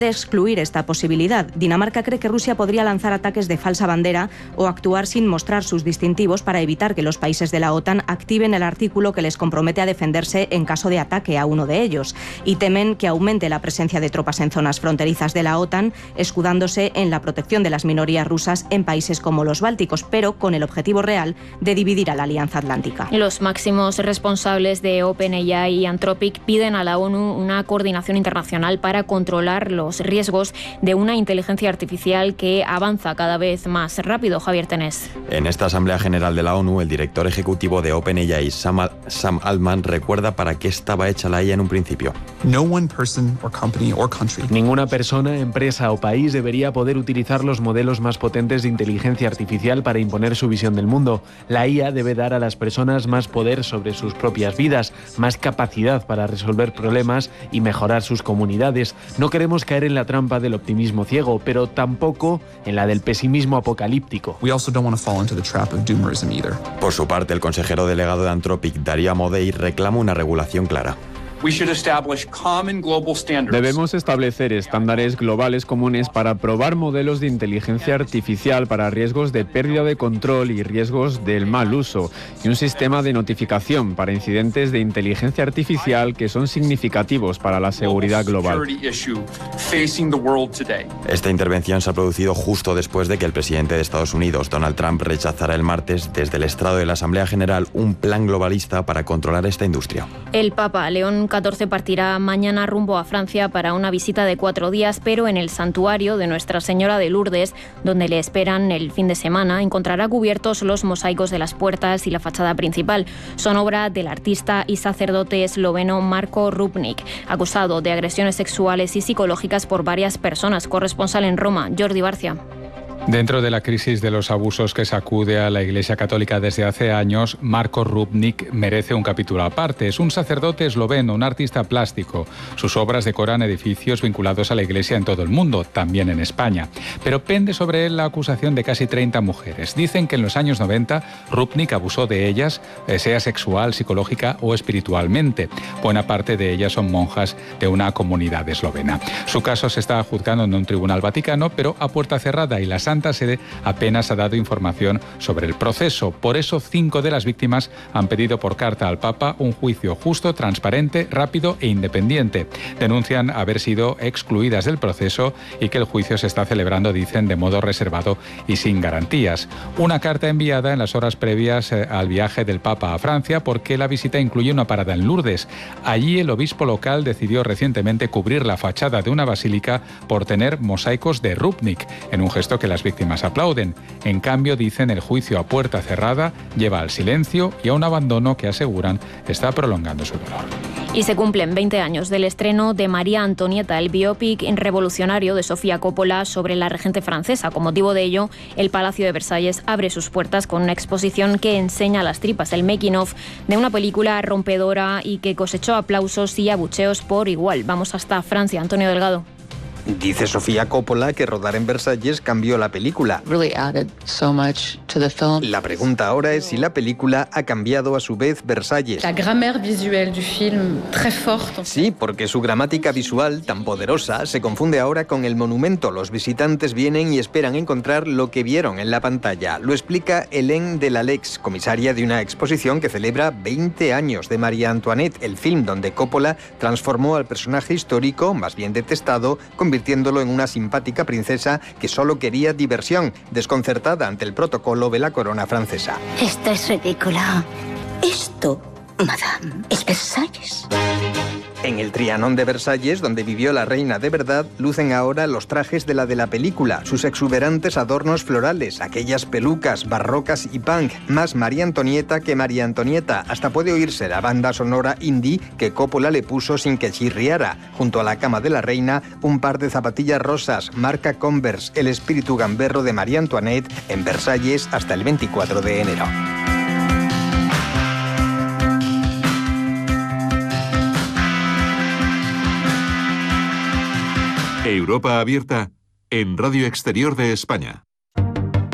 de excluir esta posibilidad. Dinamarca cree que Rusia podría lanzar ataques de falsa bandera o actuar sin mostrar sus distintivos para evitar que los países de la OTAN activen el artículo que les compromete a defenderse en caso de ataque a uno de ellos. Y temen que aumente la presencia de tropas en zonas fronterizas de la OTAN, escudándose en la protección de las minorías rusas en países como los bálticos, pero con el objetivo real de dividir a la Alianza Atlántica. Los máximos responsables de OpenAI y Anthropic piden a la ONU una coordinación internacional para controlar los riesgos de una inteligencia artificial que avanza cada vez más rápido. Javier Tenés. En esta Asamblea General de la ONU, el director ejecutivo de OpenAI, Sam Altman, recuerda para qué estaba hecha la IA en un principio. Ninguna persona, empresa o país debería poder utilizar los modelos más potentes de inteligencia artificial para imponer su visión del mundo. La IA debe dar a las personas más poder sobre sus propias vidas, más capacidad para resolver problemas y mejorar sus comunidades. No queremos caer en la trampa del optimismo ciego, pero tampoco en la del pesimismo apocalíptico. Por su parte, el consejero delegado de Anthropic, Dario Amodei, reclama una regulación clara. Debemos establecer estándares globales comunes para probar modelos de inteligencia artificial para riesgos de pérdida de control y riesgos del mal uso, y un sistema de notificación para incidentes de inteligencia artificial que son significativos para la seguridad global. Esta intervención se ha producido justo después de que el presidente de Estados Unidos, Donald Trump, rechazara el martes desde el estrado de la Asamblea General un plan globalista para controlar esta industria. El Papa León XIV partirá mañana rumbo a Francia para una visita de 4 días, pero en el santuario de Nuestra Señora de Lourdes, donde le esperan el fin de semana, encontrará cubiertos los mosaicos de las puertas y la fachada principal. Son obra del artista y sacerdote esloveno Marko Rupnik, acusado de agresiones sexuales y psicológicas por varias personas. Corresponsal en Roma, Jordi Barcia. Dentro de la crisis de los abusos que sacude a la Iglesia Católica desde hace años, Marko Rupnik merece un capítulo aparte. Es un sacerdote esloveno, un artista plástico. Sus obras decoran edificios vinculados a la Iglesia en todo el mundo, también en España. Pero pende sobre él la acusación de casi 30 mujeres. Dicen que en los años 90 Rupnik abusó de ellas, sea sexual, psicológica o espiritualmente. Buena parte de ellas son monjas de una comunidad eslovena. Su caso se está juzgando en un tribunal vaticano, pero a puerta cerrada, y la Santa Sede apenas ha dado información sobre el proceso. Por eso 5 de las víctimas han pedido por carta al Papa un juicio justo, transparente, rápido e independiente. Denuncian haber sido excluidas del proceso y que el juicio se está celebrando, dicen, de modo reservado y sin garantías. Una carta enviada en las horas previas al viaje del Papa a Francia, porque la visita incluye una parada en Lourdes. Allí el obispo local decidió recientemente cubrir la fachada de una basílica por tener mosaicos de Rupnik, en un gesto que las víctimas aplauden. En cambio, dicen, el juicio a puerta cerrada lleva al silencio y a un abandono que aseguran está prolongando su dolor. Y se cumplen 20 años del estreno de María Antonieta, el biopic revolucionario de Sofía Coppola sobre la regente francesa. Con motivo de ello, el Palacio de Versalles abre sus puertas con una exposición que enseña las tripas, el making of de una película rompedora y que cosechó aplausos y abucheos por igual. Vamos hasta Francia, Antonio Delgado. Dice Sofía Coppola que rodar en Versalles cambió la película. La pregunta ahora es si la película ha cambiado a su vez Versalles. La grammaire visuelle du film, très forte. Sí, porque su gramática visual, tan poderosa, se confunde ahora con el monumento. Los visitantes vienen y esperan encontrar lo que vieron en la pantalla. Lo explica Hélène Delalex, comisaria de una exposición que celebra 20 años de María Antoinette, el film donde Coppola transformó al personaje histórico, más bien detestado, convirtiéndolo en una simpática princesa que solo quería diversión, desconcertada ante el protocolo de la corona francesa. Esto es ridículo. Esto, madame, es Versalles. En el Trianon de Versalles, donde vivió la reina de verdad, lucen ahora los trajes de la película, sus exuberantes adornos florales, aquellas pelucas barrocas y punk, más María Antonieta que María Antonieta. Hasta puede oírse la banda sonora indie que Coppola le puso sin que chirriara. Junto a la cama de la reina, un par de zapatillas rosas, marca Converse, el espíritu gamberro de María Antoinette, en Versalles hasta el 24 de enero. Europa Abierta en Radio Exterior de España.